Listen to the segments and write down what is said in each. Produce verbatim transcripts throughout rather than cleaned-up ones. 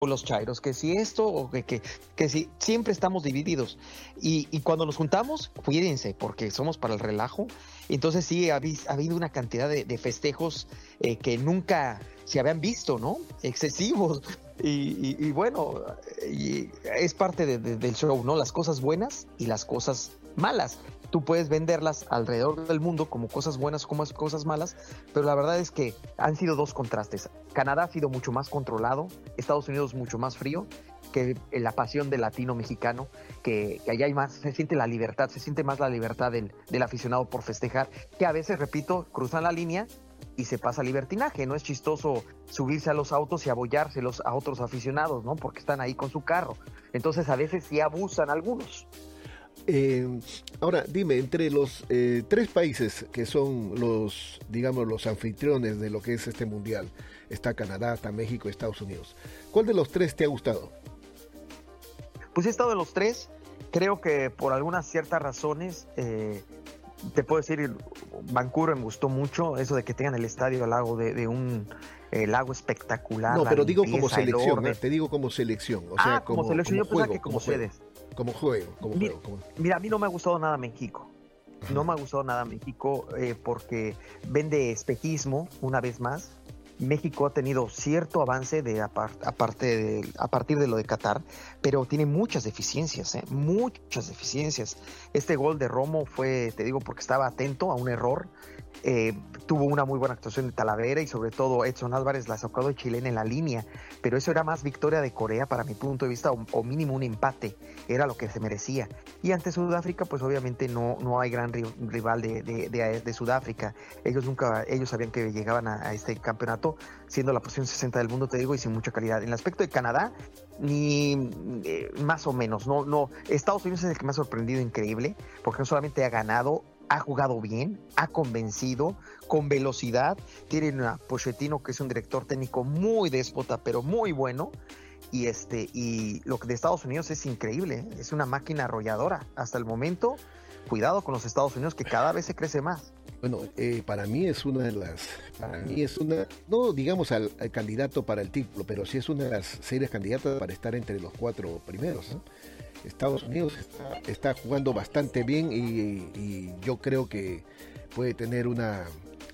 los chairos, que si esto, o que, que, que si siempre estamos divididos. Y, y cuando nos juntamos, cuídense, porque somos para el relajo. Entonces sí, ha, ha habido una cantidad de, de festejos eh, que nunca se habían visto, ¿no? Excesivos. Y, y, y bueno, y es parte de, de, del show, ¿no? Las cosas buenas y las cosas malas. Tú puedes venderlas alrededor del mundo como cosas buenas, como cosas malas, pero la verdad es que han sido dos contrastes. Canadá ha sido mucho más controlado, Estados Unidos mucho más frío, que la pasión del latino mexicano, que, que allá hay más, se siente la libertad, se siente más la libertad del, del aficionado por festejar, que a veces, repito, cruzan la línea y se pasa libertinaje. No es chistoso subirse a los autos y abollárselos a otros aficionados, ¿no? Porque están ahí con su carro. Entonces a veces sí abusan algunos. Eh, ahora, dime, entre los eh, tres países que son los, digamos, los anfitriones de lo que es este mundial, está Canadá, está México, Estados Unidos. ¿Cuál de los tres te ha gustado? Pues he estado en los tres. Creo que por algunas ciertas razones, eh, te puedo decir, Vancouver me gustó mucho, eso de que tengan el estadio al lado de, de un eh, lago espectacular. No, pero digo como selección, eh, te digo como selección, o ah, sea, como, como selección, como yo juego, pensaba que como, como juego. sedes. Como juego, como mira, juego. Como... mira, a mí no me ha gustado nada México. Ajá. No me ha gustado nada México eh, porque vende espejismo una vez más. México ha tenido cierto avance de apart, aparte de, a partir de lo de Qatar, pero tiene muchas deficiencias, ¿eh? muchas deficiencias. Este gol de Romo fue, te digo, porque estaba atento a un error. Eh, tuvo una muy buena actuación de Talavera y sobre todo Edson Álvarez la sacó de chilena en la línea, pero eso era más victoria de Corea para mi punto de vista, o, o mínimo un empate, era lo que se merecía. Y ante Sudáfrica, pues obviamente no, no hay gran rival de, de, de, de Sudáfrica. Ellos nunca, ellos sabían que llegaban a, a este campeonato siendo la posición sesenta del mundo, te digo, y sin mucha calidad. En el aspecto de Canadá, ni eh, más o menos, no, no. Estados Unidos es el que me ha sorprendido increíble, porque no solamente ha ganado, ha jugado bien, ha convencido, con velocidad. Tienen a Pochettino, que es un director técnico muy déspota, pero muy bueno. Y este y lo que de Estados Unidos es increíble, ¿eh? Es una máquina arrolladora. Hasta el momento, cuidado con los Estados Unidos, que cada vez se crece más. Bueno, eh, para mí es una de las, para mí es una, no digamos al, al candidato para el título, pero sí es una de las serias candidatas para estar entre los cuatro primeros, ¿no? Estados Unidos está, está jugando bastante bien y, y yo creo que puede tener una,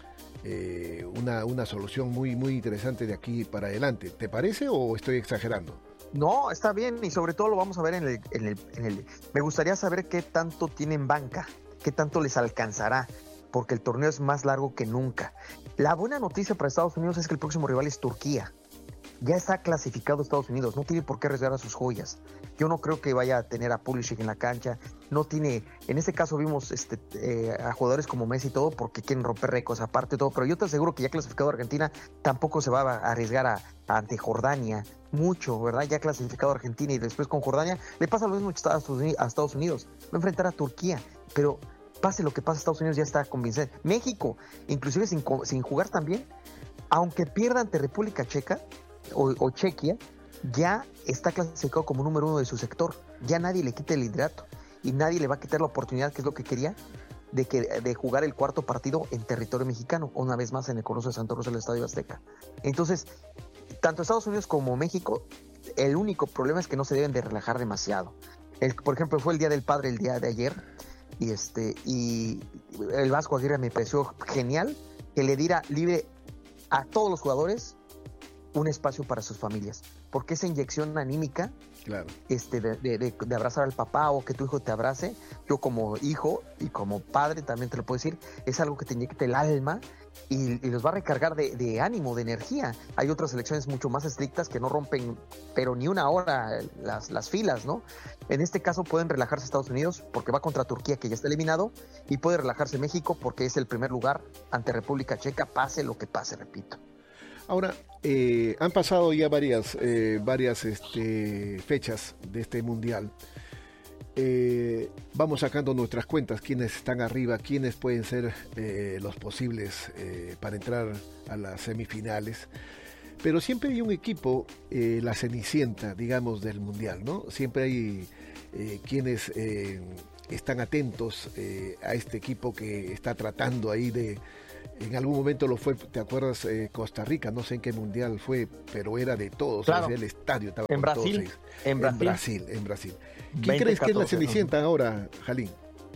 eh, una una solución muy muy interesante de aquí para adelante. ¿Te parece o estoy exagerando? No, está bien, y sobre todo lo vamos a ver en el, en el, en el... Me gustaría saber qué tanto tienen banca, qué tanto les alcanzará, porque el torneo es más largo que nunca. La buena noticia para Estados Unidos es que el próximo rival es Turquía. Ya está clasificado Estados Unidos, no tiene por qué arriesgar a sus joyas. Yo no creo que vaya a tener a Pulisic en la cancha, no tiene, en este caso vimos este, eh, a jugadores como Messi y todo porque quieren romper récords aparte de todo, pero yo te aseguro que ya clasificado Argentina tampoco se va a arriesgar a, a ante Jordania, mucho, ¿verdad? Ya clasificado Argentina y después con Jordania le pasa lo mismo que a Estados Unidos, va a enfrentar a Turquía, pero pase lo que pase, Estados Unidos ya está convencido. México, inclusive sin, sin jugar también, aunque pierda ante República Checa, O, o Chequia, ya está clasificado como número uno de su sector. Ya nadie le quita el liderato y nadie le va a quitar la oportunidad, que es lo que quería, de, que, de jugar el cuarto partido en territorio mexicano, una vez más en el Coloso de Santa Rosa del Estadio Azteca. Entonces, tanto Estados Unidos como México, el único problema es que no se deben de relajar demasiado. El, por ejemplo, fue el Día del Padre el día de ayer y, este, y el Vasco Aguirre me pareció genial que le diera libre a todos los jugadores un espacio para sus familias, porque esa inyección anímica, claro, este, de, de, de, de abrazar al papá o que tu hijo te abrace, yo como hijo y como padre también te lo puedo decir, es algo que te inyecta el alma y, y los va a recargar de, de ánimo, de energía. Hay otras selecciones mucho más estrictas que no rompen, pero ni una hora las, las filas, ¿no? En este caso pueden relajarse Estados Unidos porque va contra Turquía, que ya está eliminado, y puede relajarse México porque es el primer lugar ante República Checa, pase lo que pase, repito. Ahora, eh, han pasado ya varias, eh, varias este, fechas de este mundial. Eh, vamos sacando nuestras cuentas, quiénes están arriba, quiénes pueden ser eh, los posibles eh, para entrar a las semifinales. Pero siempre hay un equipo, eh, la cenicienta, digamos, del mundial, ¿no? Siempre hay eh, quienes eh, están atentos eh, a este equipo que está tratando ahí de En algún momento lo fue, ¿te acuerdas? Eh, Costa Rica, no sé en qué mundial fue, pero era de todos. Claro. O sea, el estadio estaba en con Brasil, todos. En, en Brasil. Brasil. En Brasil. ¿Quién veinte, crees que es la catorce, Cenicienta ¿no? ahora, Jalín?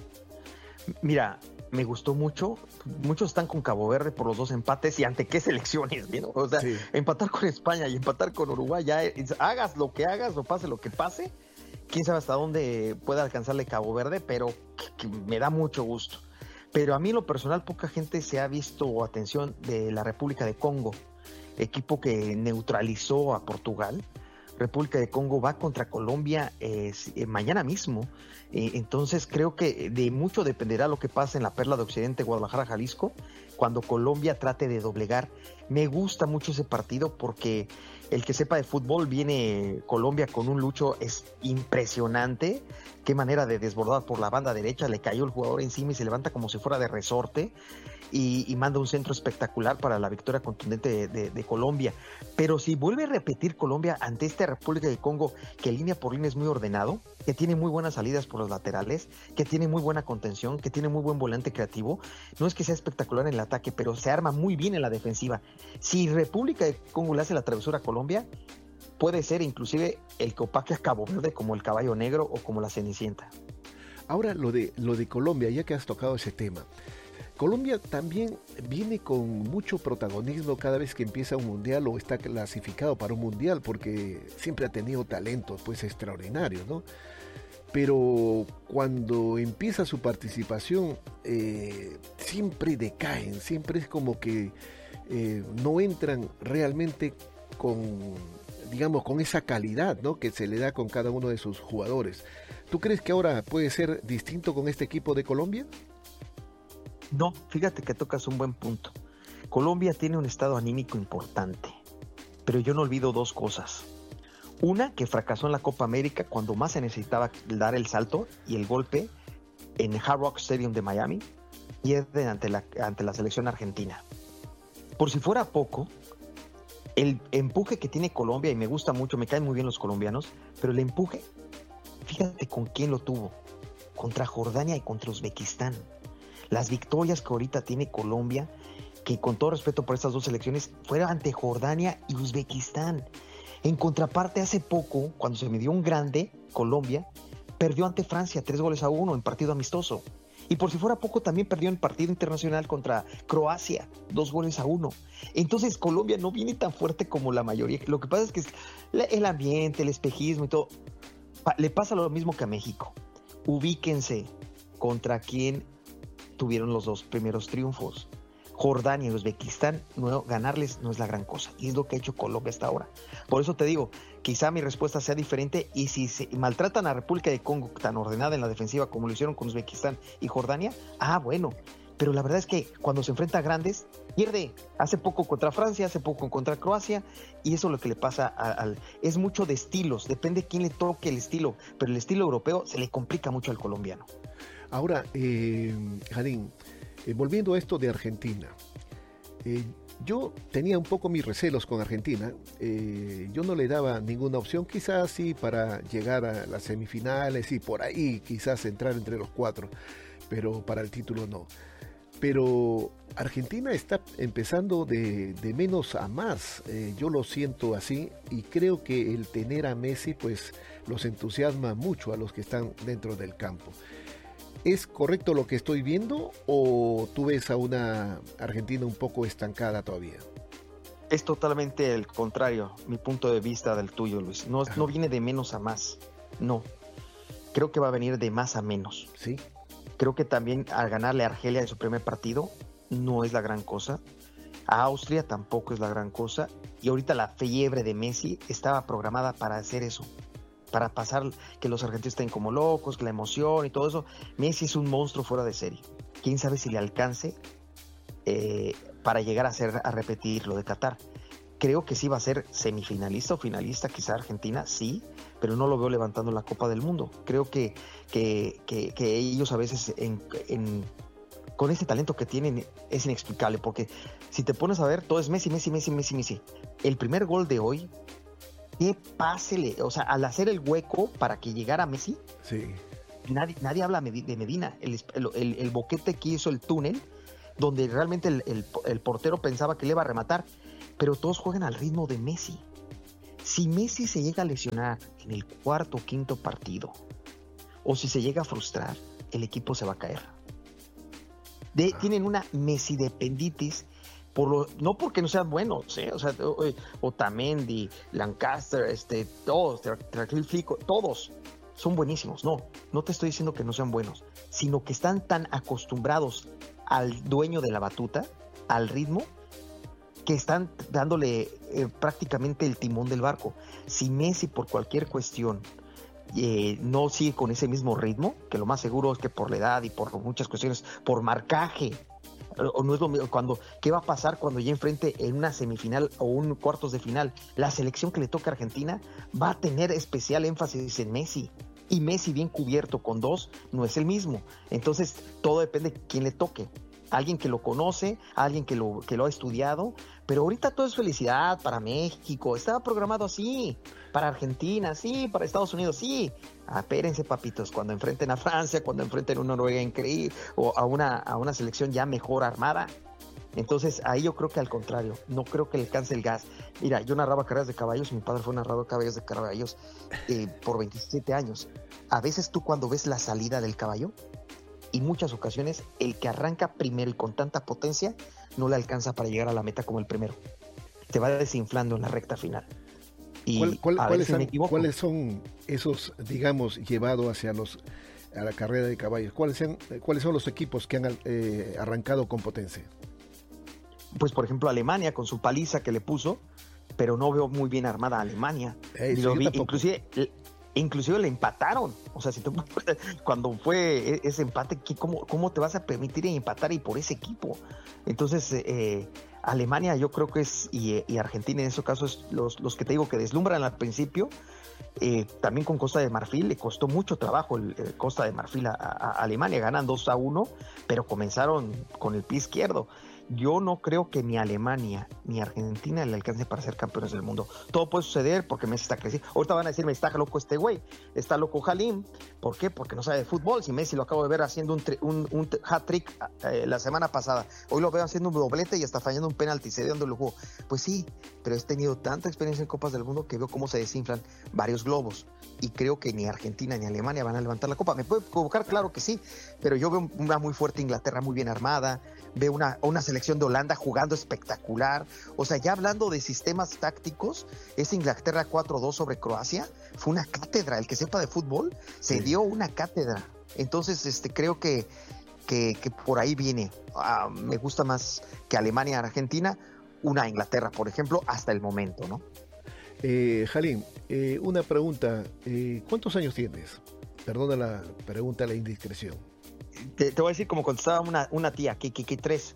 Mira, me gustó mucho. Muchos están con Cabo Verde por los dos empates y ante qué selecciones, ¿no? O sea, sí. Empatar con España y empatar con Uruguay, ya es, hagas lo que hagas o pase lo que pase, quién sabe hasta dónde pueda alcanzarle Cabo Verde, pero que, que me da mucho gusto. Pero a mí en lo personal poca gente se ha visto atención de la República de Congo, equipo que neutralizó a Portugal. República de Congo va contra Colombia eh, mañana mismo, eh, entonces creo que de mucho dependerá lo que pase en la Perla de Occidente, Guadalajara, Jalisco, cuando Colombia trate de doblegar. Me gusta mucho ese partido porque el que sepa de fútbol, viene Colombia con un lucho es impresionante, qué manera de desbordar por la banda derecha, le cayó el jugador encima y se levanta como si fuera de resorte. Y, y manda un centro espectacular para la victoria contundente de, de, de Colombia. Pero si vuelve a repetir Colombia ante esta República de Congo, que línea por línea es muy ordenado, que tiene muy buenas salidas por los laterales, que tiene muy buena contención, que tiene muy buen volante creativo, no es que sea espectacular en el ataque, pero se arma muy bien en la defensiva. Si República de Congo le hace la travesura a Colombia, puede ser inclusive el que opaque a Cabo Verde como el caballo negro o como la Cenicienta. Ahora lo de, lo de Colombia, ya que has tocado ese tema, Colombia también viene con mucho protagonismo cada vez que empieza un mundial o está clasificado para un mundial, porque siempre ha tenido talentos pues extraordinarios, ¿no? Pero cuando empieza su participación eh, siempre decaen, siempre es como que eh, no entran realmente con, digamos, con esa calidad, ¿no?, que se le da con cada uno de sus jugadores. ¿Tú crees que ahora puede ser distinto con este equipo de Colombia? No, fíjate que tocas un buen punto. Colombia tiene un estado anímico importante, pero yo no olvido dos cosas. Una, que fracasó en la Copa América cuando más se necesitaba dar el salto y el golpe en Hard Rock Stadium de Miami, y es de ante, la, ante la selección argentina. Por si fuera poco, el empuje que tiene Colombia, y me gusta mucho, me caen muy bien los colombianos, pero el empuje, fíjate con quién lo tuvo, contra Jordania y contra Uzbekistán. Las victorias que ahorita tiene Colombia, que con todo respeto por estas dos selecciones, fueron ante Jordania y Uzbekistán. En contraparte, hace poco, cuando se midió un grande, Colombia perdió ante Francia tres goles a uno en partido amistoso. Y por si fuera poco, también perdió en partido internacional contra Croacia, dos goles a uno. Entonces, Colombia no viene tan fuerte como la mayoría. Lo que pasa es que el ambiente, el espejismo y todo, le pasa lo mismo que a México. Ubíquense contra quién tuvieron los dos primeros triunfos. Jordania y Uzbekistán, no, ganarles no es la gran cosa, y es lo que ha hecho Colombia hasta ahora. Por eso te digo, quizá mi respuesta sea diferente, y si se maltratan a República de Congo tan ordenada en la defensiva como lo hicieron con Uzbekistán y Jordania, ah, bueno, pero la verdad es que cuando se enfrenta a grandes, pierde. Hace poco contra Francia, hace poco contra Croacia, y eso es lo que le pasa al... Es mucho de estilos, depende quién le toque el estilo, pero el estilo europeo se le complica mucho al colombiano. Ahora, eh, Jalín, eh, volviendo a esto de Argentina, eh, yo tenía un poco mis recelos con Argentina, eh, yo no le daba ninguna opción, quizás sí para llegar a las semifinales y por ahí quizás entrar entre los cuatro, pero para el título no. Pero Argentina está empezando de, de menos a más, eh, yo lo siento así, y creo que el tener a Messi pues los entusiasma mucho a los que están dentro del campo. ¿Es correcto lo que estoy viendo o tú ves a una Argentina un poco estancada todavía? Es totalmente el contrario, mi punto de vista del tuyo, Luis. No, no viene de menos a más, no. Creo que va a venir de más a menos. Sí. Creo que también al ganarle a Argelia en su primer partido no es la gran cosa. A Austria tampoco es la gran cosa. Y ahorita la fiebre de Messi estaba programada para hacer eso, para pasar que los argentinos estén como locos, que la emoción y todo eso. Messi es un monstruo fuera de serie. Quién sabe si le alcance eh, para llegar a ser a repetir lo de Qatar. Creo que sí va a ser semifinalista o finalista, quizá Argentina, sí, pero no lo veo levantando la Copa del Mundo. Creo que, que, que, que ellos a veces en, en, con ese talento que tienen es inexplicable, porque si te pones a ver, todo es Messi, Messi, Messi, Messi, Messi. El primer gol de hoy, qué pase, o sea, al hacer el hueco para que llegara Messi, sí. nadie, nadie habla de Medina, el, el, el boquete que hizo el túnel, donde realmente el, el, el portero pensaba que le iba a rematar, pero todos juegan al ritmo de Messi. Si Messi se llega a lesionar en el cuarto o quinto partido, o si se llega a frustrar, el equipo se va a caer. De, tienen una Messi dependitis, por lo, no porque no sean buenos, ¿eh? O sea, Otamendi, Lancaster, este, todos, Fico, todos son buenísimos. No, no te estoy diciendo que no sean buenos, sino que están tan acostumbrados al dueño de la batuta, al ritmo, que están dándole eh, prácticamente el timón del barco. Si Messi por cualquier cuestión eh, no sigue con ese mismo ritmo, que lo más seguro es que por la edad y por muchas cuestiones, por marcaje, o no es lo mismo, cuando, ¿qué va a pasar cuando ya enfrente en una semifinal o un cuartos de final? La selección que le toca a Argentina va a tener especial énfasis en Messi, y Messi bien cubierto con dos no es el mismo. Entonces todo depende de quién le toque. Alguien que lo conoce, alguien que lo, que lo ha estudiado, pero ahorita todo es felicidad para México. Estaba programado así, para Argentina, sí, para Estados Unidos, sí. Apérense, papitos, cuando enfrenten a Francia, cuando enfrenten a una Noruega increíble, o a una, a una selección ya mejor armada. Entonces, ahí yo creo que al contrario, no creo que le alcance el gas. Mira, yo narraba carreras de caballos, mi padre fue narrador de caballos de caballos eh, por veintisiete años. A veces tú cuando ves la salida del caballo, y muchas ocasiones el que arranca primero y con tanta potencia no le alcanza para llegar a la meta como el primero. Te va desinflando en la recta final. Y ¿Cuál, cuál, a ¿cuáles, veces me han, equivoco. ¿Cuáles son esos, digamos, llevados hacia los a la carrera de caballos? ¿Cuáles son, cuáles son los equipos que han eh, arrancado con potencia? Pues por ejemplo Alemania con su paliza que le puso, pero no veo muy bien armada a Alemania. Hey, sí, lo vi, inclusive Inclusive le empataron, o sea, si tú, cuando fue ese empate, ¿cómo, ¿cómo te vas a permitir empatar y por ese equipo? Entonces, eh, Alemania yo creo que es, y, y Argentina en ese caso, es los, los que te digo que deslumbran al principio. Eh, también con Costa de Marfil le costó mucho trabajo el, el Costa de Marfil a, a, a Alemania, ganan dos a uno, pero comenzaron con el pie izquierdo. Yo no creo que ni Alemania ni Argentina le alcance para ser campeones del mundo. Todo puede suceder porque Messi está creciendo. Ahorita van a decirme, está loco este güey, está loco Halim. ¿Por qué? Porque no sabe de fútbol. Si Messi lo acabo de ver haciendo un, tri- un, un hat-trick eh, la semana pasada, hoy lo veo haciendo un doblete y hasta fallando un penalti, se dio donde lo jugó. Pues sí, pero he tenido tanta experiencia en Copas del Mundo que veo cómo se desinflan varios globos. Y creo que ni Argentina ni Alemania van a levantar la copa. ¿Me puede equivocar? Claro que sí, pero yo veo una muy fuerte Inglaterra, muy bien armada, veo una, una selección de Holanda jugando espectacular. O sea, ya hablando de sistemas tácticos, esa Inglaterra cuatro dos sobre Croacia fue una cátedra. El que sepa de fútbol se sí. dio una cátedra. Entonces, este, creo que, que, que por ahí viene. Uh, me gusta más que Alemania, Argentina, una Inglaterra, por ejemplo, hasta el momento, ¿no? Eh, Halim, eh, una pregunta. Eh, ¿Cuántos años tienes? Perdona la pregunta, la indiscreción. Te, te voy a decir como contestaba una, una tía, que, que, que tres.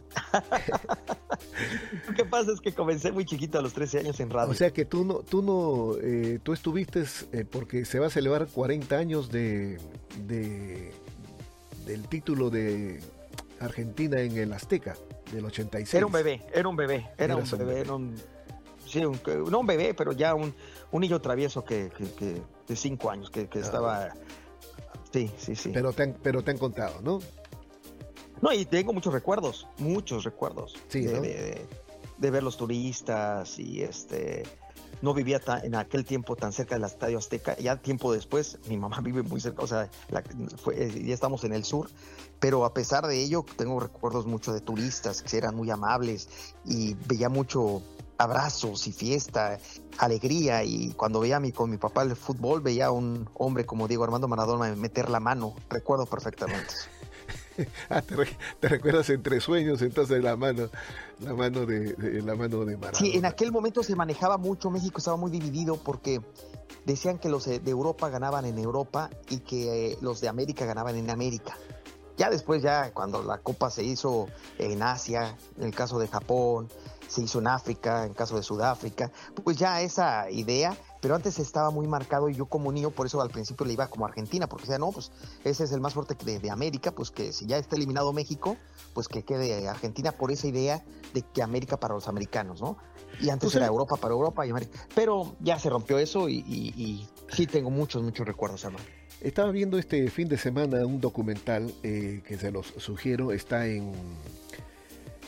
Lo que pasa es que comencé muy chiquito a los trece años en radio. O sea que tú no, tú no, eh, tú estuviste, eh, porque se va a celebrar cuarenta años de, de del título de Argentina en el Azteca, del ochenta y seis. Era un bebé, era un bebé, era un bebé, un bebé, era un, sí, un, no un bebé, pero ya un, un niño travieso que, que, que de cinco años, que, que ah, estaba... Sí, sí, sí. Pero te han, pero te han contado, ¿no? No, y tengo muchos recuerdos, muchos recuerdos sí, de, ¿no? de, de, de ver los turistas y este... No vivía tan, en aquel tiempo tan cerca del Estadio Azteca. Ya tiempo después, mi mamá vive muy cerca, o sea, la, fue, ya estamos en el sur, pero a pesar de ello, tengo recuerdos mucho de turistas que eran muy amables y veía mucho abrazos y fiesta, alegría, y cuando veía a mi, con mi papá el fútbol, veía a un hombre como Diego Armando Maradona meter la mano, recuerdo perfectamente. Ah, te, re, te recuerdas entre sueños entonces la mano la mano de, de la mano de Maradona. Sí, en aquel momento se manejaba mucho, México estaba muy dividido porque decían que los de Europa ganaban en Europa y que eh, los de América ganaban en América. Ya después, ya cuando la Copa se hizo en Asia, en el caso de Japón, se hizo en África, en el caso de Sudáfrica, pues ya esa idea, pero antes estaba muy marcado, y yo como niño, por eso al principio le iba como Argentina, porque decía, no, pues ese es el más fuerte de, de América, pues que si ya está eliminado México, pues que quede Argentina, por esa idea de que América para los americanos, ¿no? Y antes era Europa para Europa y América, pero ya se rompió eso y, y, y sí tengo muchos, muchos recuerdos, hermano. Estaba viendo este fin de semana un documental eh, que se los sugiero, está en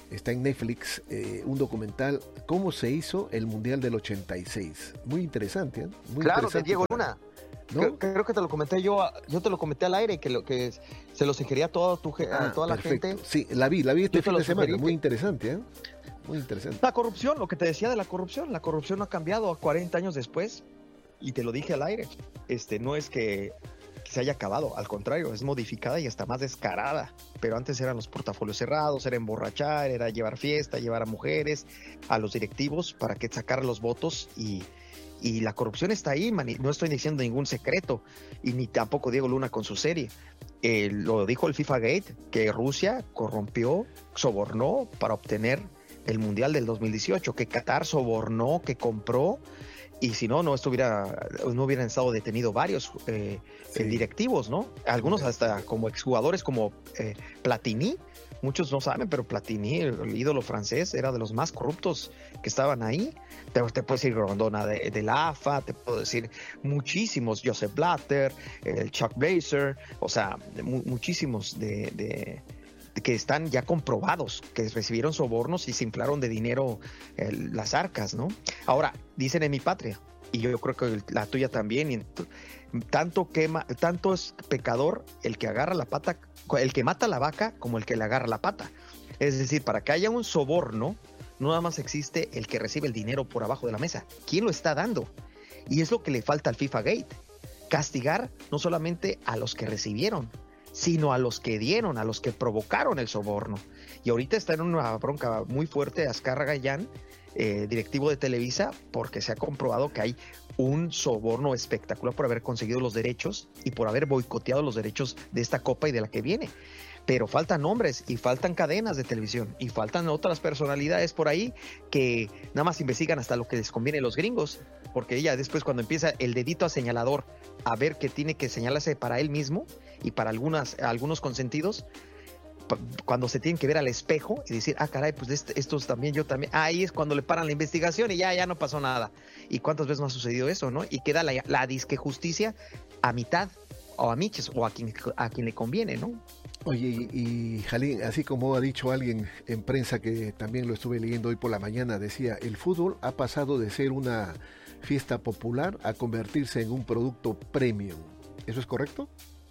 está en Netflix, eh, un documental, cómo se hizo el Mundial del ochenta y seis. Muy interesante, ¿eh? Muy claro, interesante de Diego para... Luna. ¿No? Creo, creo que te lo comenté yo, yo te lo comenté al aire, que lo que es, se lo sugería a, todo tu, Ah, a toda perfecto. la gente. Sí, la vi, la vi este Yo te fin lo de semana, sugerí muy que- interesante, ¿eh? Muy interesante. La corrupción, lo que te decía de la corrupción, la corrupción no ha cambiado a cuarenta años después, y te lo dije al aire, este, no es que, que se haya acabado, al contrario, es modificada y hasta más descarada, pero antes eran los portafolios cerrados, era emborrachar, era llevar fiesta, llevar a mujeres, a los directivos para que sacaran los votos y... Y la corrupción está ahí, man, y no estoy diciendo ningún secreto, y ni tampoco Diego Luna con su serie. Eh, lo dijo el FIFA Gate, que Rusia corrompió, sobornó para obtener el Mundial del dos mil dieciocho, que Qatar sobornó, que compró, y si no, no estuviera, no hubieran estado detenidos varios eh, Sí. directivos, ¿no? Algunos hasta como exjugadores como eh, Platini, muchos no saben, pero Platini, el ídolo francés, era de los más corruptos que estaban ahí. Te, te puedo decir Rondona de, de la A F A, te puedo decir muchísimos, Joseph Blatter, el Chuck Blazer, o sea, mu- muchísimos de, de- de que están ya comprobados, que recibieron sobornos y se inflaron de dinero eh, las arcas, ¿no? Ahora, dicen en mi patria, y yo, yo creo que la tuya también, y en tu- tanto quema, tanto es pecador el que agarra la pata, el que mata la vaca como el que le agarra la pata. Es decir, para que haya un soborno, no nada más existe el que recibe el dinero por abajo de la mesa. ¿Quién lo está dando? Y es lo que le falta al FIFA Gate. Castigar no solamente a los que recibieron, sino a los que dieron, a los que provocaron el soborno. Y ahorita está en una bronca muy fuerte Azcárraga Gallán, eh, directivo de Televisa, porque se ha comprobado que hay un soborno espectacular por haber conseguido los derechos y por haber boicoteado los derechos de esta copa y de la que viene. Pero faltan nombres y faltan cadenas de televisión y faltan otras personalidades por ahí que nada más investigan hasta lo que les conviene a los gringos, porque ella después cuando empieza el dedito a señalador a ver que tiene que señalarse para él mismo y para algunas, algunos consentidos, pa- cuando se tienen que ver al espejo y decir, ah, caray, pues este- estos también, yo también, ahí es cuando le paran la investigación y ya, ya no pasó nada. ¿Y cuántas veces no ha sucedido eso, no? Y queda la, la disque justicia a mitad, o a miches, o a quien, a quien le conviene, ¿no? Oye, y, y Jalín, así como ha dicho alguien en prensa que también lo estuve leyendo hoy por la mañana, decía, el fútbol ha pasado de ser una fiesta popular a convertirse en un producto premium. ¿Eso es correcto?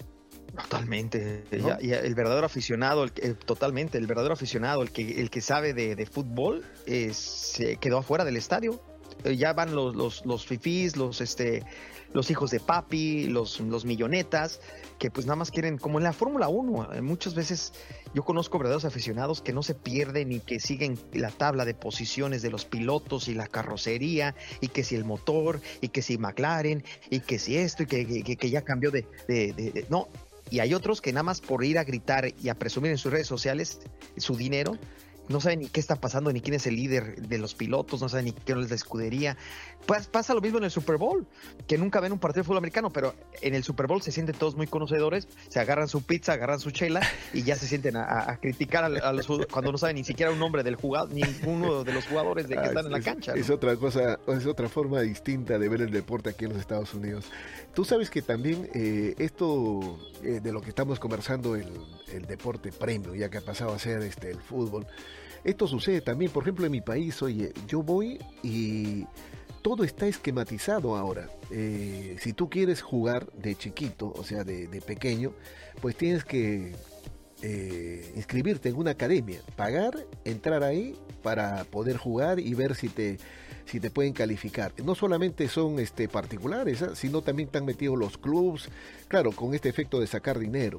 Totalmente. ¿No? Ya- ya el verdadero aficionado, el, que- el- totalmente, el verdadero aficionado, el que, el que sabe de, de fútbol, eh, se quedó afuera del estadio. Eh, ya van los, los, los fifís, los, este, los hijos de papi, los, los millonetas, que pues nada más quieren, como en la Fórmula uno, eh, muchas veces yo conozco verdaderos aficionados que no se pierden y que siguen la tabla de posiciones de los pilotos y la carrocería, y que si el motor, y que si McLaren, y que si esto, y que, que, que ya cambió de, de, de- de- no. Y hay otros que nada más por ir a gritar y a presumir en sus redes sociales su dinero, no saben ni qué está pasando, ni quién es el líder de los pilotos, no saben ni qué es la escudería. Pues pasa lo mismo en el Super Bowl, que nunca ven un partido de fútbol americano, pero en el Super Bowl se sienten todos muy conocedores, se agarran su pizza, agarran su chela y ya se sienten a, a- a criticar a, a los jugadores cuando no saben ni siquiera un nombre del jugador, ninguno de los jugadores de que Ah, están es, en la es- cancha, ¿no? es otra cosa, es otra forma distinta de ver el deporte aquí en los Estados Unidos. Tú sabes que también eh, esto eh, de lo que estamos conversando, el, el deporte premium, ya que ha pasado a ser este el fútbol, esto sucede también, por ejemplo, en mi país. Oye, yo voy y todo está esquematizado ahora. Eh, si tú quieres jugar de chiquito, o sea, de, de pequeño, pues tienes que eh, inscribirte en una academia, pagar, entrar ahí para poder jugar y ver si te si te pueden calificar. No solamente son este particulares, ¿eh? Sino también están metidos los clubs, claro, con este efecto de sacar dinero.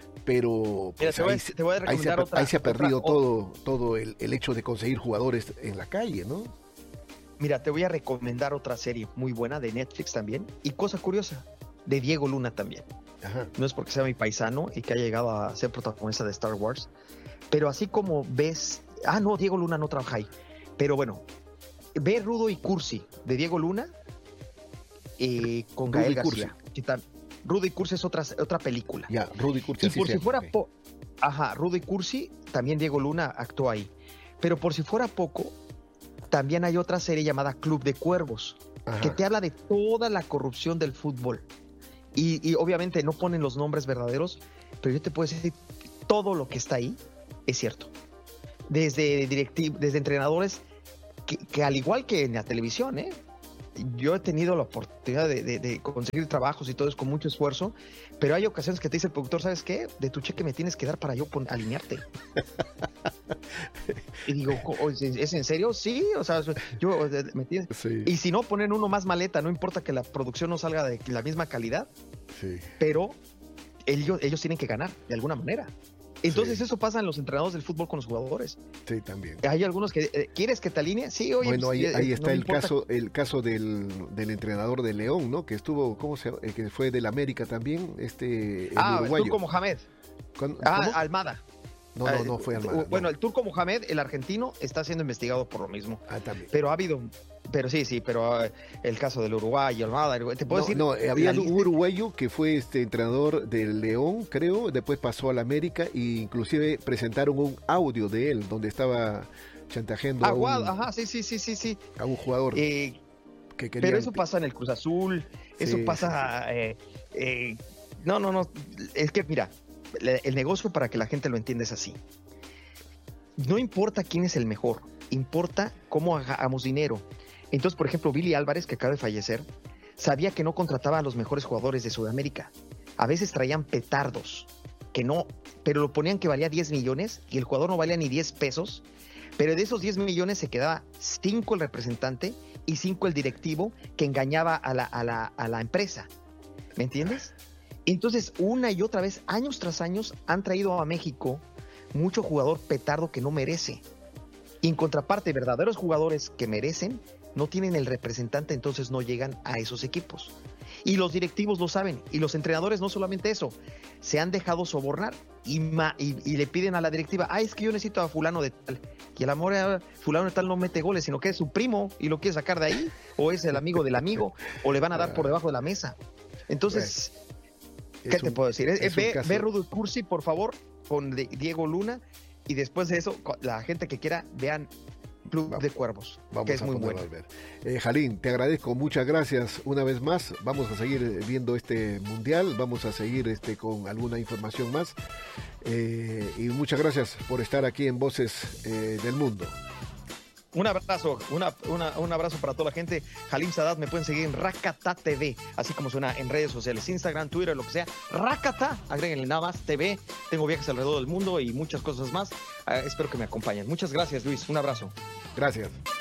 Pero Mira, pues, te voy a- ahí, te voy a ahí se recomendar ha, otra- ahí se ha otra- perdido o- todo, todo el, el hecho de conseguir jugadores en la calle, ¿no? Mira, te voy a recomendar otra serie muy buena de Netflix también, y cosa curiosa, de Diego Luna también. Ajá. No es porque sea mi paisano y que haya llegado a ser protagonista de Star Wars, pero así como ves, ah no, Diego Luna no trabaja ahí, pero bueno, ve Rudo y Cursi de Diego Luna eh, con Rudo Gael y Cursi. García. ¿Qué tal? Rudo y Cursi es otra, otra película. Ya, Rudy Cursi. Y así por se si llama, fuera ok. po- ajá, Rudo y Cursi, también Diego Luna actuó ahí. Pero por si fuera poco, también hay otra serie llamada Club de Cuervos, Ajá. que te habla de toda la corrupción del fútbol. Y, y obviamente no ponen los nombres verdaderos, pero yo te puedo decir, todo lo que está ahí es cierto. desde directivos, desde entrenadores, que, que al igual que en la televisión, ¿eh? Yo he tenido la oportunidad de, de, de conseguir trabajos y todo eso con mucho esfuerzo, pero hay ocasiones que te dice el productor, ¿sabes qué? De tu cheque me tienes que dar para yo pon, alinearte. Y digo, ¿es en serio? Sí, o sea, yo me tienes... Sí. Y si no, ponen uno más maleta, no importa que la producción no salga de la misma calidad, sí. Pero ellos, ellos tienen que ganar de alguna manera. Entonces sí. Eso pasa en los entrenadores del fútbol con los jugadores. Sí, también. Hay algunos que, eh, ¿quieres que te alinee? Sí, oye. Bueno, ahí, pues, ahí eh, está no el caso el caso del, del entrenador de León, ¿no? Que estuvo, ¿cómo se llama? Que fue del América también, este, el ah, uruguayo. el Turco Mohamed. ¿Cómo? Ah, Almada. No, no, no fue Almada. Bueno, no. El Turco Mohamed, el argentino, está siendo investigado por lo mismo. Ah, también. Pero ha habido... Pero sí, sí, pero uh, el caso del Uruguay, Almada, ¿te puedo no, decir? No, había un uruguayo que fue este entrenador del León, creo, después pasó al América e inclusive presentaron un audio de él donde estaba chantajeando ah, a, un, ajá, sí, sí, sí, sí, sí. a un jugador eh, que quería... Pero eso pasa en el Cruz Azul, eso sí, pasa... Sí, sí. Eh, eh, no, no, no, es que mira, el negocio, para que la gente lo entienda, es así. No importa quién es el mejor, importa cómo hagamos dinero. Entonces, por ejemplo, Billy Álvarez, que acaba de fallecer, sabía que no contrataba a los mejores jugadores de Sudamérica. A veces traían petardos, que no, pero lo ponían que valía diez millones y el jugador no valía ni diez pesos, pero de esos diez millones se quedaba cinco el representante y cinco el directivo, que engañaba a la, a la, a la empresa. ¿Me entiendes? Entonces, una y otra vez, años tras años, han traído a México mucho jugador petardo que no merece. Y en contraparte, verdaderos jugadores que merecen no tienen el representante, entonces no llegan a esos equipos. Y los directivos lo saben, y los entrenadores no solamente eso, se han dejado sobornar y, ma, y, y le piden a la directiva, ah, es que yo necesito a fulano de tal, y el amor a fulano de tal no mete goles, sino que es su primo y lo quiere sacar de ahí, o es el amigo del amigo, o le van a dar por debajo de la mesa. Entonces, ¿qué te puedo decir? Es ve, ve Rudo Cursi, por favor, con Diego Luna, y después de eso, la gente que quiera, vean Club vamos, de Cuervos, vamos que es a muy bueno. Eh, Jalín, te agradezco, muchas gracias una vez más. Vamos a seguir viendo este mundial, vamos a seguir este con alguna información más. Eh, y muchas gracias por estar aquí en Voces eh, del Mundo. Un abrazo, una, una, un abrazo para toda la gente. Halim Sadat, me pueden seguir en Rakata T V, así como suena en redes sociales, Instagram, Twitter, lo que sea. Rakata, agréguenle nada más, T V. Tengo viajes alrededor del mundo y muchas cosas más. Uh, espero que me acompañen. Muchas gracias, Luis. Un abrazo. Gracias.